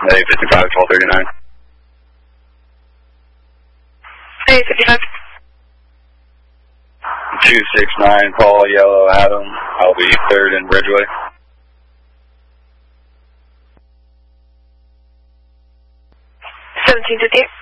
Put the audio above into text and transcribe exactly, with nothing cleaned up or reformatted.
A fifty-five, twelve thirty-nine. A fifty-five. two six nine, Paul, Yellow, Adam. I'll be third in Bridgeway. seventeen fifty-eight.